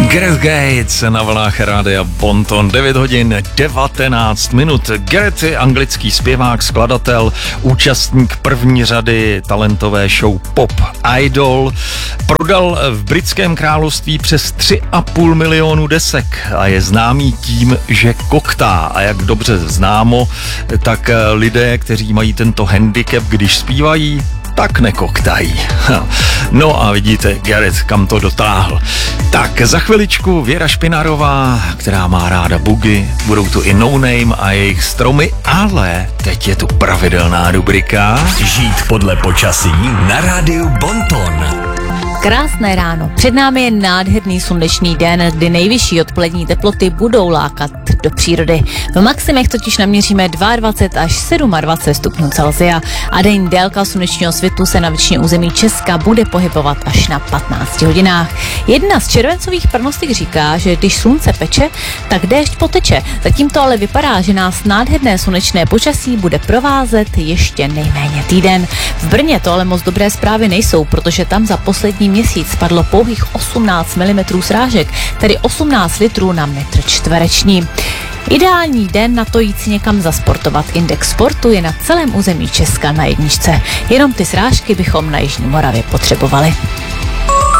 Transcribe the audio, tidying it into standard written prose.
Gareth Gates na vlnách Rádia Bonton, 9 hodin 19 minut. Gareth je anglický zpěvák, skladatel, účastník první řady talentové show Pop Idol. Prodal v britském království přes 3,5 milionu desek a je známý tím, že koktá. A jak dobře známo, tak lidé, kteří mají tento handicap, když zpívají, tak nekoktají. No a vidíte, Gareth kam to dotáhl. Tak za chviličku Věra Špinarová, která má ráda bugy, budou tu i No Name a jejich stromy, ale teď je tu pravidelná rubrika Žít podle počasí na rádiu Bonton. Krásné ráno. Před námi je nádherný slunečný den, kdy nejvyšší odpolední teploty budou lákat do přírody. V maximech totiž naměříme 22 až 27 stupňů Celsia a denní délka slunečního svitu se na většině území Česka bude pohybovat až na 15 hodinách. Jedna z červencových prognostik říká, že když slunce peče, tak déšť poteče. Zatím to ale vypadá, že nás nádherné slunečné počasí bude provázet ještě nejméně týden. V Brně to ale moc dobré zprávy nejsou, protože tam za poslední měsíc spadlo pouhých 18 mm srážek, tedy 18 litrů na metr čtvereční. Ideální den na to jít si někam zasportovat. Index sportu je na celém území Česka na jedničce. Jenom ty srážky bychom na Jižní Moravě potřebovali.